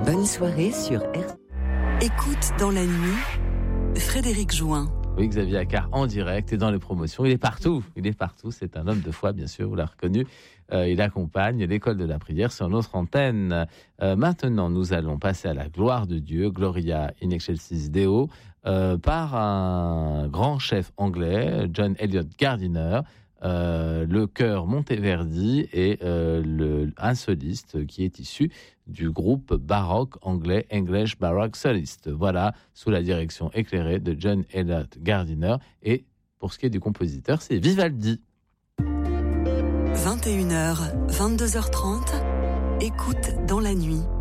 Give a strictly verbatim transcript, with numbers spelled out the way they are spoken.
Bonne soirée sur R. Écoute dans la nuit, Frédéric Join. Oui, Xavier Accart en direct et dans les promotions. Il est partout. Il est partout. C'est un homme de foi, bien sûr, vous l'avez reconnu. Euh, il accompagne l'école de la prière sur notre antenne. Euh, maintenant, nous allons passer à la gloire de Dieu, Gloria in excelsis Deo, euh, par un grand chef anglais, John Eliot Gardiner, euh, le chœur Monteverdi et euh, le, un soliste qui est issu du groupe baroque anglais English Baroque Solist. Voilà, sous la direction éclairée de John Eliot Gardiner. Et pour ce qui est du compositeur, c'est Vivaldi. vingt et une heures, vingt-deux heures trente, écoute dans la nuit.